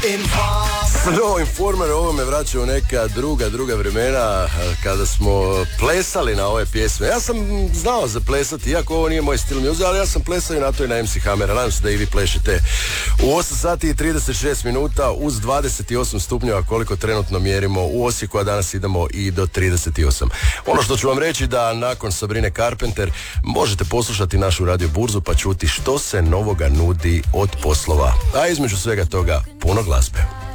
No, Informer, ovo me vraća u neka druga vremena kada smo plesali na ove pjesme. Ja sam znao za plesati, iako ovo nije moj stil muzike, ali ja sam plesao i na to i na MC Hammer. Nadam se da i vi plešete. U 8 sati i 36 minuta uz 28 stupnjeva koliko trenutno mjerimo u Osijeku, a danas idemo i do 38. Ono što ću vam reći da nakon Sabrine Carpenter možete poslušati našu radio burzu pa čuti što se novoga nudi od poslova. A između svega toga puno glazbe.